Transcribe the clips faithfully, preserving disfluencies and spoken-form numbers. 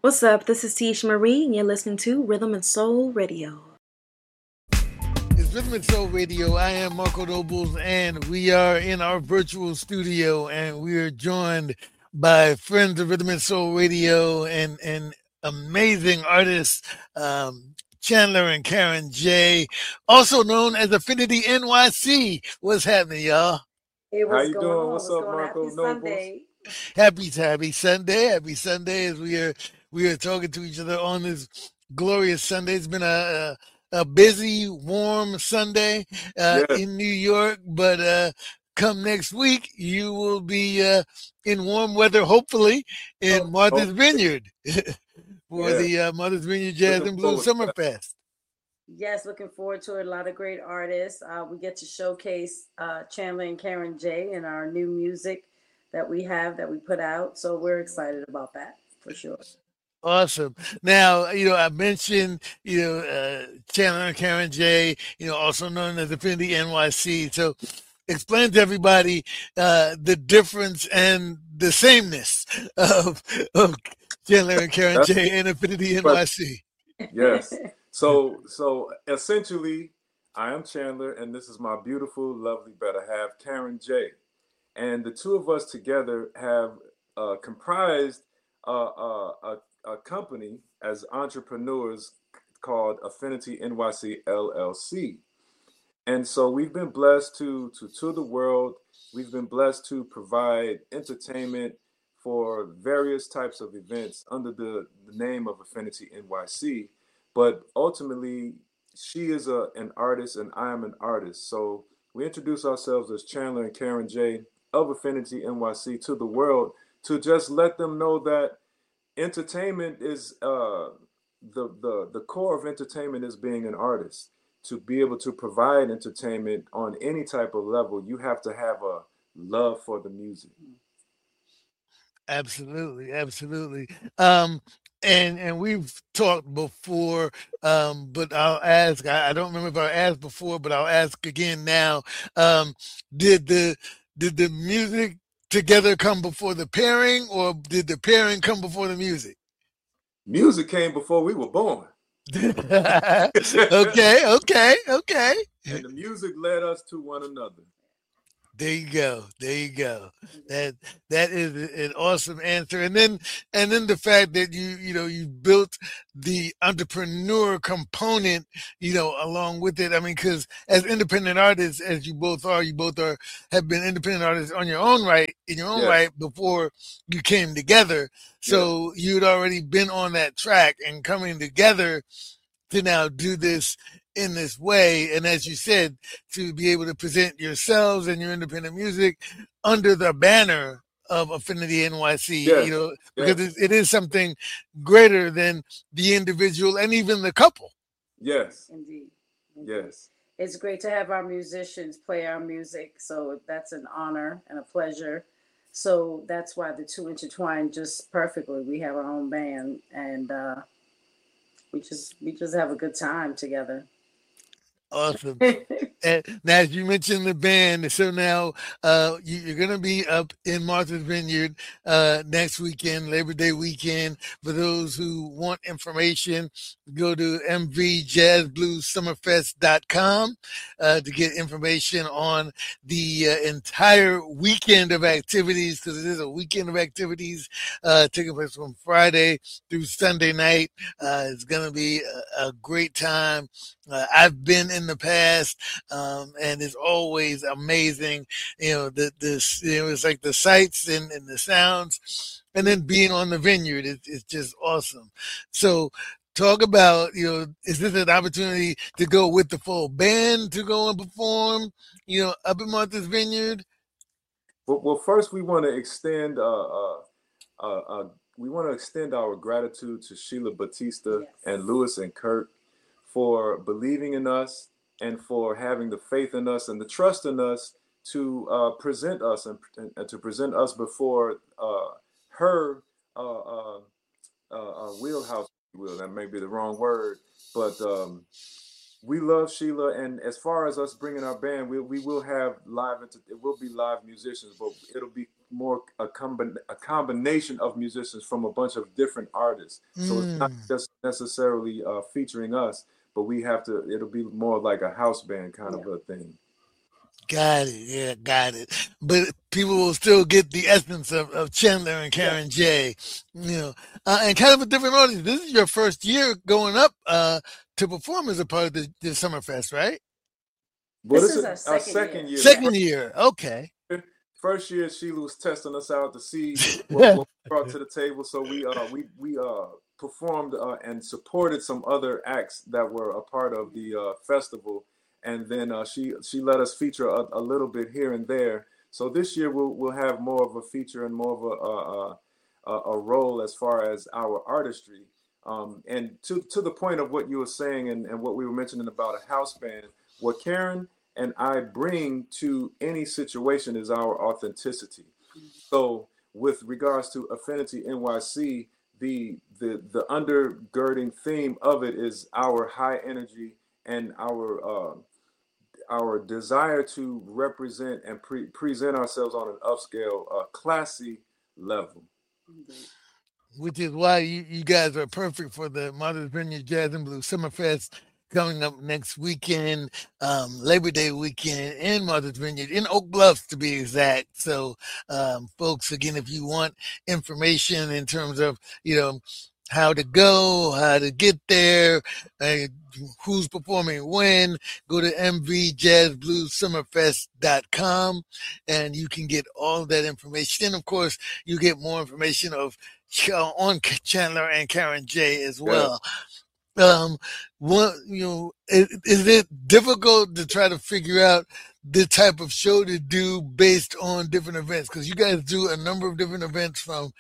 What's up? This is Tish Marie, and you're listening to Rhythm and Soul Radio. It's Rhythm and Soul Radio. I am Marco Nobles, and we are in our virtual studio, and we are joined by friends of Rhythm and Soul Radio and, and amazing artists, um, Chandler and Karen J, also known as Affinity N Y C. What's happening, y'all? Hey, what's How you doing? On? What's, what's up, Marco Nobles? Sunday. Happy happy Sunday, happy Sunday as we are we are talking to each other on this glorious Sunday. It's been a a, a busy, warm Sunday uh, yes. in New York, but uh, come next week you will be uh, in warm weather, hopefully in oh, Martha's oh. Vineyard for yeah. the uh, Martha's Vineyard Jazz looking and Blues Summer Fest. Yes, looking forward to it. A lot of great artists. Uh, we get to showcase uh, Chandler and Karen J and our new music that we have that we put out. So we're excited about that for sure. Awesome. Now, you know, I mentioned, you know, uh, Chandler and Karen J, you know, also known as Affinity N Y C. So explain to everybody uh, the difference and the sameness of, of Chandler and Karen J and Affinity N Y C. Yes. So, so essentially, I am Chandler, and this is my beautiful, lovely better half, Karen J. And the two of us together have uh, comprised uh, uh, a, a company as entrepreneurs called Affinity N Y C L L C. And so we've been blessed to, to tour the world. We've been blessed to provide entertainment for various types of events under the, the name of Affinity N Y C. But ultimately, she is a, an artist and I am an artist. So we introduce ourselves as Chandler and Karen J of Affinity N Y C to the world to just let them know that entertainment is uh, the, the, the core of entertainment is being an artist. To be able to provide entertainment on any type of level, you have to have a love for the music. Absolutely, absolutely. Um, and and we've talked before, um, but I'll ask. I, I don't remember if I asked before, but I'll ask again now. Um, did the did the music together come before the pairing, or did the pairing come before the music? Music came before we were born. okay, okay, okay. And the music led us to one another. There you go. There you go. That that is an awesome answer. And then and then the fact that you you know you built the entrepreneur component, you know, along with it. I mean, because as independent artists, as you both are, you both are have been independent artists on your own right, in your own yes. right before you came together. So yes. you'd already been on that track and coming together to now do this in this way, and as you said, to be able to present yourselves and your independent music under the banner of Affinity N Y C, yes. you know, because yes. it, it is something greater than the individual and even the couple. Yes. Indeed. Indeed. Yes. It's great to have our musicians play our music, so that's an honor and a pleasure. So that's why the two intertwine just perfectly. We have our own band, and uh, we just we just have a good time together. Awesome. And now, as you mentioned the band, so now uh, you, you're going to be up in Martha's Vineyard uh, next weekend, Labor Day weekend. For those who want information, go to m v jazz blues summerfest dot com uh, to get information on the uh, entire weekend of activities, because it is a weekend of activities uh, taking place from Friday through Sunday night. Uh, it's going to be a, a great time. Uh, I've been in the past, um, and it's always amazing. You know, the this you know, it's like the sights and, and the sounds, and then being on the vineyard is it's just awesome. So, talk about you know, is this an opportunity to go with the full band to go and perform? You know, up in Martha's Vineyard. Well, well first we want to extend. Uh, uh, uh, uh, we want to extend our gratitude to Sheila Batista yes. and Lewis and Kurt for believing in us and for having the faith in us and the trust in us to uh, present us and, and to present us before uh, her uh, uh, uh, wheelhouse. Will that may be the wrong word, but um, we love Sheila. And as far as us bringing our band, we we will have live. It will be live musicians, but it'll be more a, combi- a combination of musicians from a bunch of different artists. So Mm. it's not just necessarily uh, featuring us, but we have to. It'll be more like a house band kind Yeah. of a thing. Got it. Yeah, got it. But people will still get the essence of, of Chandler and Karen J. You know, uh, and kind of a different audience. This is your first year going up uh, to perform as a part of the, the Summerfest, right? Well, This this, is is our our second second year. year. Second year. Okay. First year, Sheila was testing us out to see what, what we brought to the table. So we uh we we uh performed uh, and supported some other acts that were a part of the uh, festival, and then uh, she she let us feature a, a little bit here and there. So this year we'll we'll have more of a feature and more of a a, a, a role as far as our artistry. Um, and to to the point of what you were saying and, and what we were mentioning about a house band, what Karen and I bring to any situation is our authenticity. So with regards to Affinity N Y C, the the the undergirding theme of it is our high energy and our uh, our desire to represent and pre- present ourselves on an upscale, uh, classy level. Which is why you, you guys are perfect for the Martha's Vineyard Jazz and Blues Summerfest coming up next weekend, um, Labor Day weekend in Martha's Vineyard, in Oak Bluffs to be exact. So, um, folks, again, if you want information in terms of, you know, how to go, how to get there, uh, who's performing when, go to m v jazz blues summerfest dot com and you can get all that information. And of course, you get more information of on Chandler and Karen J as well. Yeah. Um, what you know, is, is it difficult to try to figure out the type of show to do based on different events? Because you guys do a number of different events, from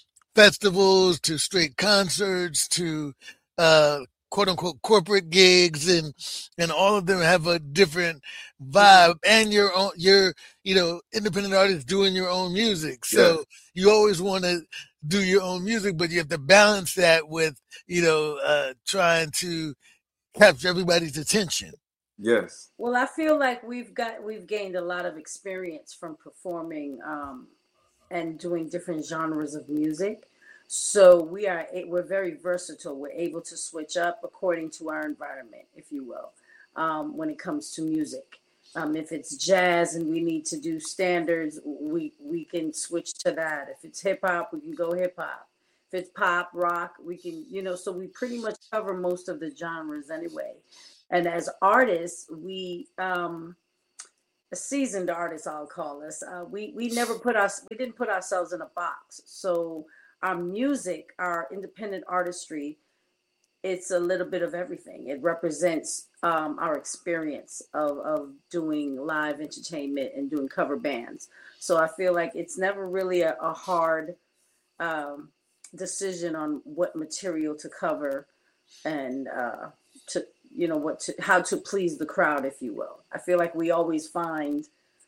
festivals to straight concerts to uh, quote unquote corporate gigs, and and all of them have a different vibe. And your own, your you know, independent artists doing your own music, so yeah. You always want to do your own music, but you have to balance that with, you know, uh, trying to capture everybody's attention. Yes. Well, I feel like we've got we've gained a lot of experience from performing um, and doing different genres of music. So we are we're very versatile. We're able to switch up according to our environment, if you will, um, when it comes to music. Um, if it's jazz and we need to do standards, we we can switch to that. If it's hip hop, we can go hip hop. If it's pop, rock, we can, you know, so we pretty much cover most of the genres anyway. And as artists, we, um, a seasoned artist, I'll call us, uh, we, we never put us, we didn't put ourselves in a box. So our music, our independent artistry, it's a little bit of everything. It represents um, our experience of, of doing live entertainment and doing cover bands. So I feel like it's never really a, a hard um, decision on what material to cover and uh, to, you know, what to, how to please the crowd, if you will. I feel like we always find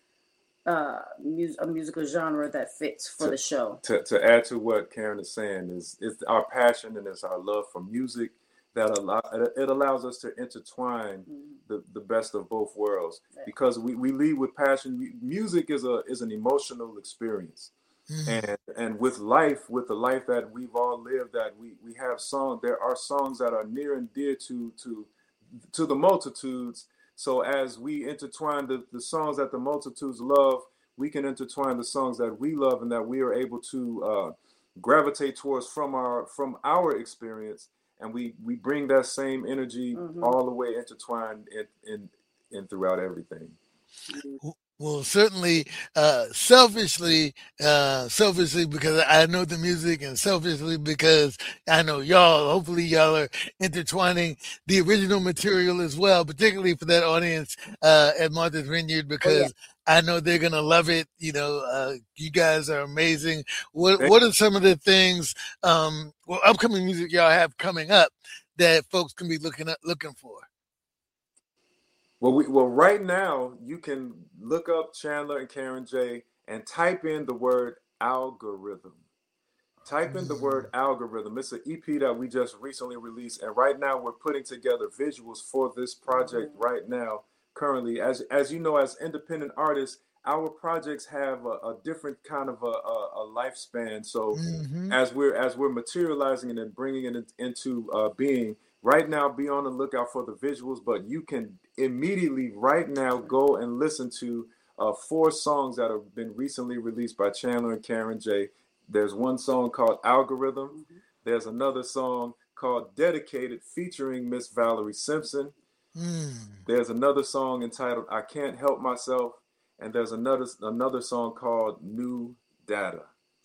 uh, mus- a musical genre that fits for to, the show. To, to add to what Karen is saying, is it's our passion and it's our love for music that allow, it allows us to intertwine mm-hmm. the, the best of both worlds, right. Because we, we lead with passion. Music is a is an emotional experience. Mm-hmm. And and with life, with the life that we've all lived, that we, we have songs, there are songs that are near and dear to to to the multitudes. So as we intertwine the, the songs that the multitudes love, we can intertwine the songs that we love and that we are able to uh, gravitate towards from our from our experience. And we, we bring that same energy mm-hmm. all the way intertwined in, in, in throughout everything. Well, certainly, uh, selfishly, uh, selfishly because I know the music, and selfishly because I know y'all. Hopefully, y'all are intertwining the original material as well, particularly for that audience uh, at Martha's Vineyard, because oh, yeah. I know they're gonna love it. You know, uh, you guys are amazing. What What are some of the things, um, well, upcoming music y'all have coming up that folks can be looking at, looking for? Well, we, well, right now you can look up Chandler and Karen J and type in the word algorithm. Type in the word algorithm. It's an E P that we just recently released, and right now we're putting together visuals for this project right now. Currently, as as you know, as independent artists, our projects have a, a different kind of a, a, a lifespan. So Mm-hmm. as we're as we're materializing it and bringing it in, into uh, being, right now, be on the lookout for the visuals. But you can immediately right now go and listen to uh, four songs that have been recently released by Chandler and Karen J. There's one song called Algorithm. Mm-hmm. There's another song called Dedicated featuring Miss Valerie Simpson. Mm. There's another song entitled I Can't Help Myself. And there's another another song called New Data.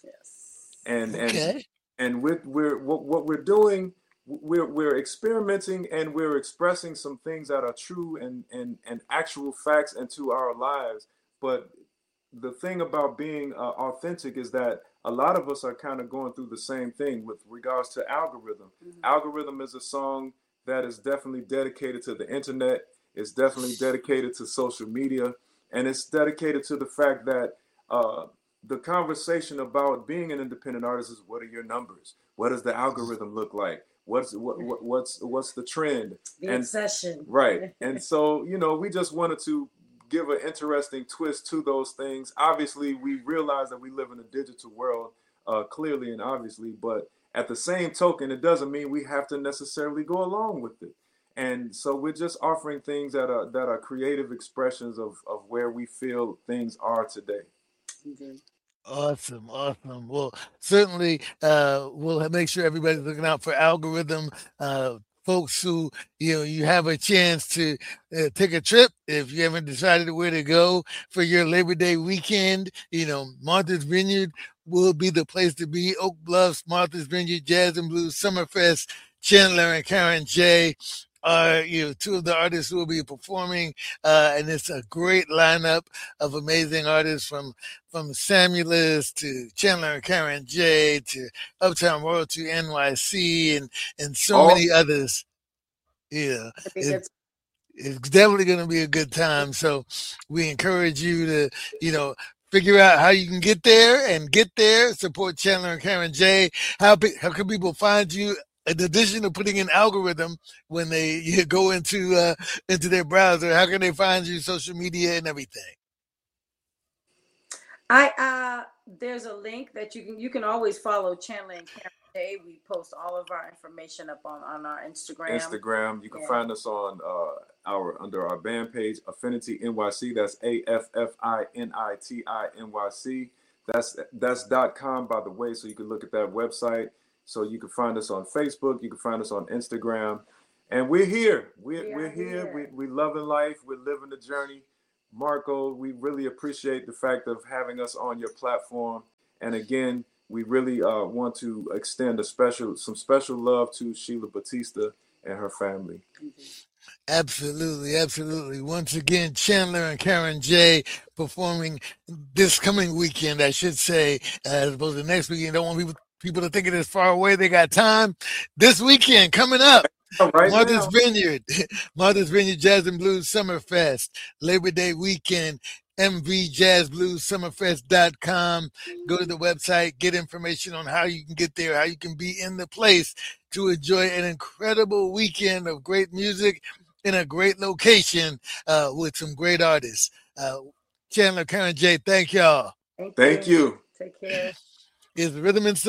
Yes. And Okay. and and we're, we're what, what we're doing, we're we're experimenting and we're expressing some things that are true and and and actual facts into our lives. But the thing about being uh, authentic is that a lot of us are kind of going through the same thing with regards to Algorithm. Mm-hmm. Algorithm is a song that is definitely dedicated to the internet. It's definitely dedicated to social media. And it's dedicated to the fact that uh, the conversation about being an independent artist is, what are your numbers? What does the algorithm look like? What's what, what what's what's the trend? The and, obsession. Right. And so, you know, we just wanted to give an interesting twist to those things. Obviously, we realize that we live in a digital world, uh, clearly and obviously, but at the same token, it doesn't mean we have to necessarily go along with it. And so we're just offering things that are that are creative expressions of, of where we feel things are today. Mm-hmm. Awesome, awesome. Well, certainly, uh, we'll make sure everybody's looking out for Algorithm. Uh, folks who, you know, you have a chance to uh, take a trip if you haven't decided where to go for your Labor Day weekend. You know, Martha's Vineyard will be the place to be. Oak Bluffs, Martha's Vineyard, Jazz and Blues Summerfest, Chandler and Karen J. are, you know, two of the artists who will be performing, uh, and it's a great lineup of amazing artists from from Samulus to Chandler and Karen J to Uptown Royalty N Y C and and so Oh. many others. Yeah, I think it, that's it's definitely going to be a good time. So we encourage you to, you know, figure out how you can get there and get there. Support Chandler and Karen J. How pe- how can people find you? In addition to putting in Algorithm when they you go into uh, into their browser, how can they find you, social media and everything? I uh there's a link that you can you can always follow Chandler and Karen J. We post all of our information up on, on our Instagram. Instagram. You can Yeah. find us on uh, our under our band page, Affinity N Y C. That's A F F I N I T I N Y C. That's that's dot com, by the way, so you can look at that website. So you can find us on Facebook. You can find us on Instagram. And we're here. We're, We are we're here. here. We, we loving life. We're living the journey. Marco, we really appreciate the fact of having us on your platform. And again, we really uh, want to extend a special, some special love to Sheila Batista and her family. Absolutely, absolutely. Once again, Chandler and Karen J performing this coming weekend, I should say, as opposed to next weekend. Don't want people people to think it is far away. They got time. This weekend coming up. Right Martha's now. Vineyard, Martha's Vineyard Jazz and Blues Summerfest, Labor Day weekend, M V Jazz Blues Summerfest dot com. Go to the website, get information on how you can get there, how you can be in the place to enjoy an incredible weekend of great music in a great location uh, with some great artists. Uh, Chandler, Karen J, thank y'all. Thank, Thank you. Take care. It's Rhythm and Soul.